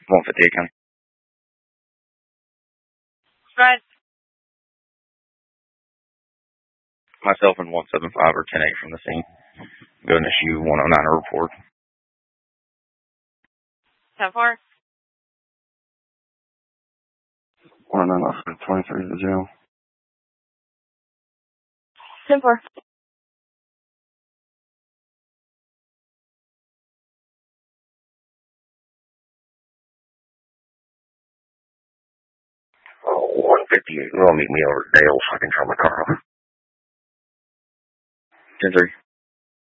150 again. Right. Myself and 175 are 10-8 from the scene. Go to issue 109 report. 10-4. 109 23 to the jail. 10-4. Oh, 158. Well, meet me over at Dale so I can turn my car off. 10-3.